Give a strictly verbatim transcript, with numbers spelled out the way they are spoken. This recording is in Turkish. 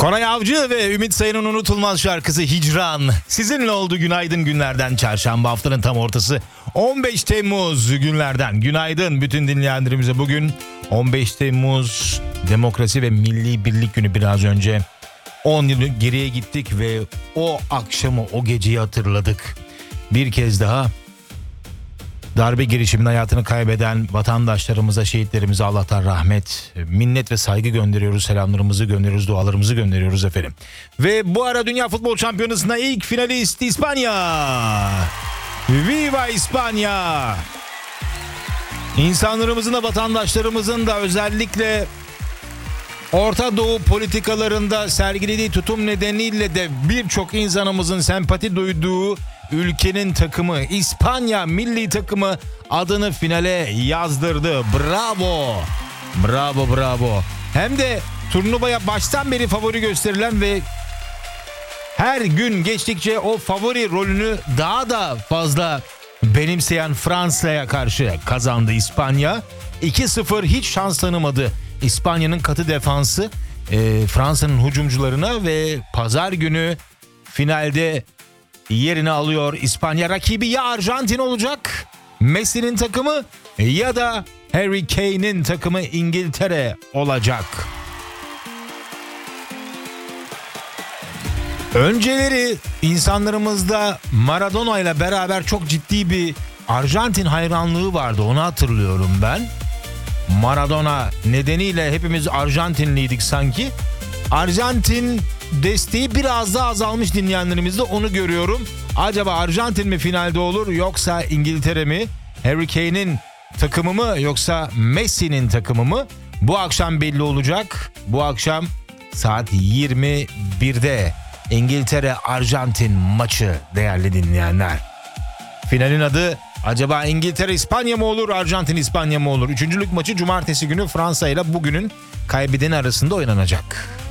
Koray Avcı ve Ümit Sayın'ın unutulmaz şarkısı Hicran. Sizinle oldu günaydın günlerden, çarşamba haftanın tam ortası. on beş Temmuz günlerden günaydın bütün dinleyenlerimize. Bugün on beş Temmuz Demokrasi ve Milli Birlik Günü. Biraz önce on yıl geriye gittik ve o akşamı, o geceyi hatırladık. Bir kez daha darbe girişiminde hayatını kaybeden vatandaşlarımıza, şehitlerimize Allah'tan rahmet, minnet ve saygı gönderiyoruz. Selamlarımızı gönderiyoruz, dualarımızı gönderiyoruz efendim. Ve bu ara Dünya Futbol Şampiyonası'nda ilk finalist İspanya. Viva İspanya! İnsanlarımızın da vatandaşlarımızın da özellikle Orta Doğu politikalarında sergilediği tutum nedeniyle de birçok insanımızın sempati duyduğu ülkenin takımı, İspanya milli takımı adını finale yazdırdı. Bravo! Bravo, bravo. Hem de turnuvaya baştan beri favori gösterilen ve her gün geçtikçe o favori rolünü daha da fazla benimseyen Fransa'ya karşı kazandı İspanya. iki sıfır hiç şans tanımadı İspanya'nın katı defansı e, Fransa'nın hücumcularına ve pazar günü finalde yerini alıyor İspanya. Rakibi ya Arjantin olacak, Messi'nin takımı, ya da Harry Kane'in takımı İngiltere olacak. Önceleri insanlarımızda Maradona ile beraber çok ciddi bir Arjantin hayranlığı vardı, onu hatırlıyorum ben. Maradona nedeniyle hepimiz Arjantinliydik sanki. Arjantin desteği biraz daha azalmış dinleyenlerimizde, onu görüyorum. Acaba Arjantin mi finalde olur yoksa İngiltere mi? Harry Kane'in takımı mı yoksa Messi'nin takımı mı? Bu akşam belli olacak. Bu akşam saat yirmi birde İngiltere-Arjantin maçı değerli dinleyenler. Finalin adı acaba İngiltere-İspanya mı olur, Arjantin-İspanya mı olur? Üçüncülük maçı cumartesi günü Fransa ile bugünün kaybedeni arasında oynanacak.